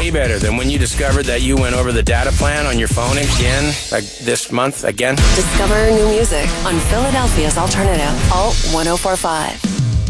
way better than when you discovered that you went over the data plan on your phone again, like this month again. Discover new music on Philadelphia's Alternative, Alt 1045.